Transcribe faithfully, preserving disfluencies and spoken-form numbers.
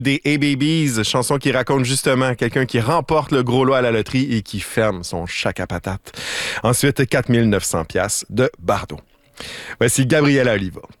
des A-Babies, chanson qui raconte justement quelqu'un qui remporte le gros lot à la loterie et qui ferme son chac à patates. Ensuite, quatre mille neuf cents piastres de Bardot. Voici Gabriela Oliva.